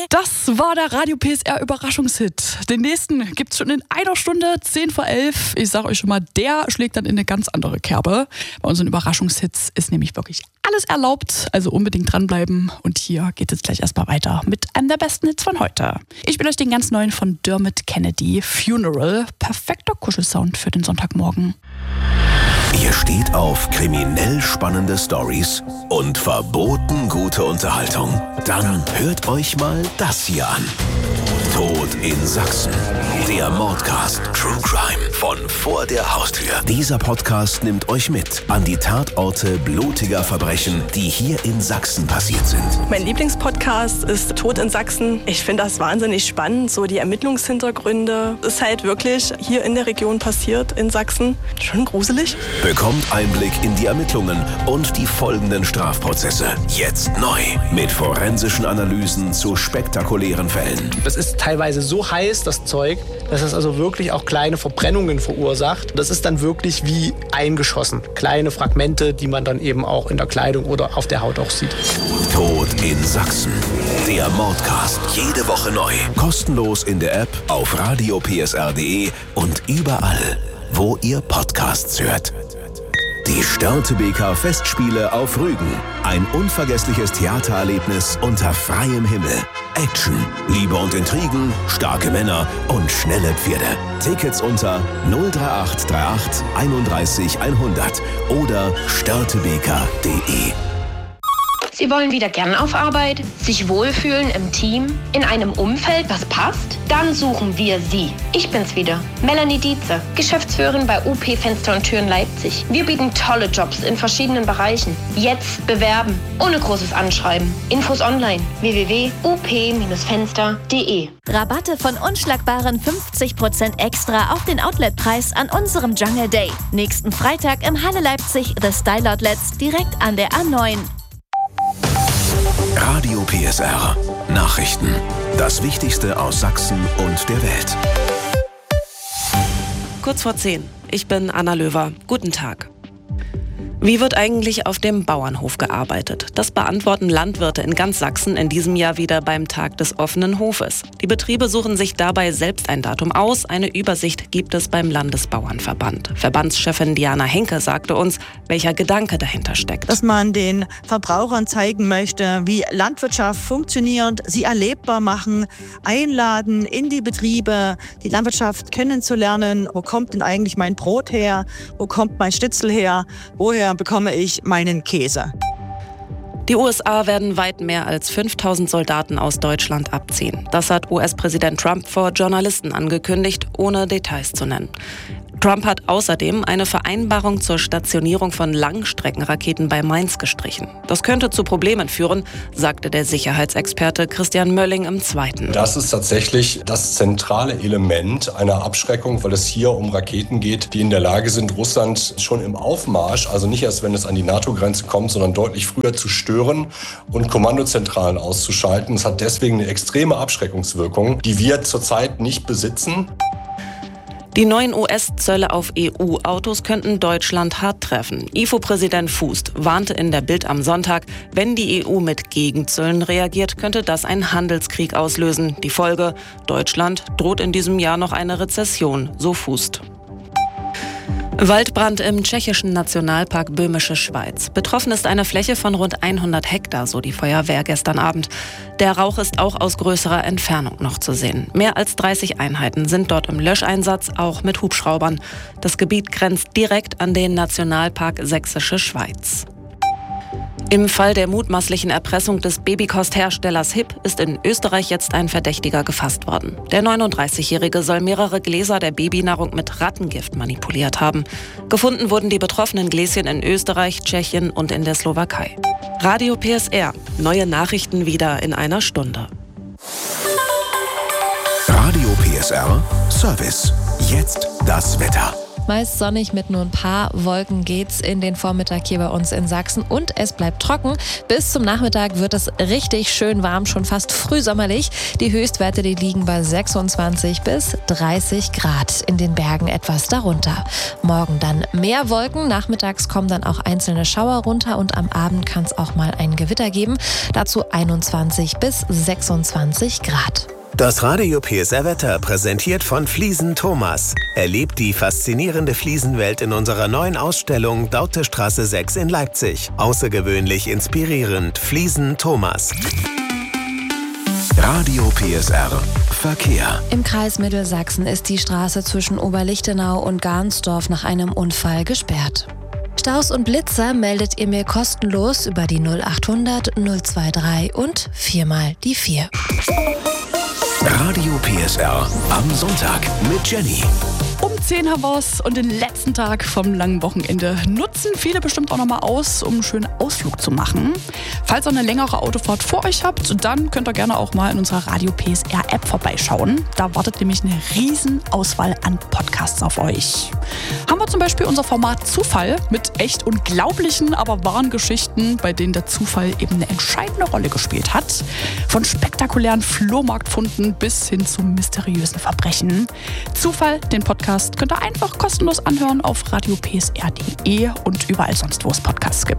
Das war der Radio PSR Überraschungshit. Den nächsten gibt's schon in einer Stunde, 10:11. Ich sage euch schon mal, der schlägt dann in eine ganz andere Kerbe. Bei unseren Überraschungshits ist nämlich wirklich alles erlaubt, also unbedingt dranbleiben. Und hier geht es gleich erstmal weiter mit einem der besten Hits von heute. Ich spiele euch den ganz neuen von Dermot Kennedy, Funeral. Perfekter Kuschelsound für den Sonntagmorgen. Ihr steht auf kriminell spannende Storys und verboten gute Unterhaltung. Dann hört euch mal das hier an. Tod in Sachsen. Der Mordcast True Crime von vor der Haustür. Dieser Podcast nimmt euch mit an die Tatorte blutiger Verbrechen, die hier in Sachsen passiert sind. Mein Lieblingspodcast ist Tod in Sachsen. Ich finde das wahnsinnig spannend, so die Ermittlungshintergründe. Ist halt wirklich hier in der Region passiert, in Sachsen. Schon gruselig. Bekommt Einblick in die Ermittlungen und die folgenden Strafprozesse. Jetzt neu mit forensischen Analysen zu spektakulären Fällen. Das ist teilweise so heiß, das Zeug, dass es also wirklich auch kleine Verbrennungen verursacht. Das ist dann wirklich wie eingeschossen. Kleine Fragmente, die man dann eben auch in der Kleidung oder auf der Haut auch sieht. Tod in Sachsen. Der Mordcast. Jede Woche neu. Kostenlos in der App, auf radiopsr.de und überall, wo ihr Podcasts hört. Die Störtebeker Festspiele auf Rügen. Ein unvergessliches Theatererlebnis unter freiem Himmel. Action, Liebe und Intrigen, starke Männer und schnelle Pferde. Tickets unter 03838 31 100 oder störtebeker.de. Sie wollen wieder gern auf Arbeit, sich wohlfühlen im Team, in einem Umfeld, was passt? Dann suchen wir Sie. Ich bin's wieder, Melanie Dietze, Geschäftsführerin bei UP Fenster und Türen Leipzig. Wir bieten tolle Jobs in verschiedenen Bereichen. Jetzt bewerben, ohne großes Anschreiben. Infos online, www.up-fenster.de. Rabatte von unschlagbaren 50% extra auf den Outletpreis an unserem Jungle Day. Nächsten Freitag im Halle Leipzig The Style Outlets direkt an der A9. Radio PSR. Nachrichten. Das Wichtigste aus Sachsen und der Welt. Kurz vor 10. Ich bin Anna Löwer. Guten Tag. Wie wird eigentlich auf dem Bauernhof gearbeitet? Das beantworten Landwirte in ganz Sachsen in diesem Jahr wieder beim Tag des offenen Hofes. Die Betriebe suchen sich dabei selbst ein Datum aus. Eine Übersicht gibt es beim Landesbauernverband. Verbandschefin Diana Henke sagte uns, welcher Gedanke dahinter steckt. Dass man den Verbrauchern zeigen möchte, wie Landwirtschaft funktioniert, sie erlebbar machen, einladen in die Betriebe, die Landwirtschaft kennenzulernen. Wo kommt denn eigentlich mein Brot her? Wo kommt mein Schnitzel her? Woher bekomme ich meinen Käse? Die USA werden weit mehr als 5000 Soldaten aus Deutschland abziehen. Das hat US-Präsident Trump vor Journalisten angekündigt, ohne Details zu nennen. Trump hat außerdem eine Vereinbarung zur Stationierung von Langstreckenraketen bei Mainz gestrichen. Das könnte zu Problemen führen, sagte der Sicherheitsexperte Christian Mölling im Zweiten. Das ist tatsächlich das zentrale Element einer Abschreckung, weil es hier um Raketen geht, die in der Lage sind, Russland schon im Aufmarsch, also nicht erst, wenn es an die NATO-Grenze kommt, sondern deutlich früher zu stören und Kommandozentralen auszuschalten. Es hat deswegen eine extreme Abschreckungswirkung, die wir zurzeit nicht besitzen. Die neuen US-Zölle auf EU-Autos könnten Deutschland hart treffen. IFO-Präsident Fußt warnte in der Bild am Sonntag, wenn die EU mit Gegenzöllen reagiert, könnte das einen Handelskrieg auslösen. Die Folge: Deutschland droht in diesem Jahr noch eine Rezession, so Fußt. Waldbrand im tschechischen Nationalpark Böhmische Schweiz. Betroffen ist eine Fläche von rund 100 Hektar, so die Feuerwehr gestern Abend. Der Rauch ist auch aus größerer Entfernung noch zu sehen. Mehr als 30 Einheiten sind dort im Löscheinsatz, auch mit Hubschraubern. Das Gebiet grenzt direkt an den Nationalpark Sächsische Schweiz. Im Fall der mutmaßlichen Erpressung des Babykostherstellers HIP ist in Österreich jetzt ein Verdächtiger gefasst worden. Der 39-Jährige soll mehrere Gläser der Babynahrung mit Rattengift manipuliert haben. Gefunden wurden die betroffenen Gläschen in Österreich, Tschechien und in der Slowakei. Radio PSR. Neue Nachrichten wieder in einer Stunde. Radio PSR Service. Jetzt das Wetter. Meist sonnig mit nur ein paar Wolken geht's in den Vormittag hier bei uns in Sachsen und es bleibt trocken. Bis zum Nachmittag wird es richtig schön warm, schon fast frühsommerlich. Die Höchstwerte, die liegen bei 26 bis 30 Grad, in den Bergen etwas darunter. Morgen dann mehr Wolken, nachmittags kommen dann auch einzelne Schauer runter und am Abend kann es auch mal ein Gewitter geben. Dazu 21 bis 26 Grad. Das Radio PSR Wetter präsentiert von Fliesen Thomas. Erlebt die faszinierende Fliesenwelt in unserer neuen Ausstellung Dautestraße 6 in Leipzig. Außergewöhnlich inspirierend. Fliesen Thomas. Radio PSR Verkehr. Im Kreis Mittelsachsen ist die Straße zwischen Oberlichtenau und Garnsdorf nach einem Unfall gesperrt. Staus und Blitzer meldet ihr mir kostenlos über die 0800 023 und 4x4. Radio PSR am Sonntag mit Jenny. Um 10 haben wir's und den letzten Tag vom langen Wochenende nutzen viele bestimmt auch nochmal aus, um einen schönen Ausflug zu machen. Falls ihr eine längere Autofahrt vor euch habt, dann könnt ihr gerne auch mal in unserer Radio PSR App vorbeischauen. Da wartet nämlich eine riesen Auswahl an Podcasts auf euch. Haben wir zum Beispiel unser Format Zufall mit echt unglaublichen, aber wahren Geschichten, bei denen der Zufall eben eine entscheidende Rolle gespielt hat. Von spektakulären Flohmarktfunden bis hin zu mysteriösen Verbrechen. Zufall, den Podcast könnt ihr einfach kostenlos anhören auf radiopsr.de und überall sonst, wo es Podcasts gibt.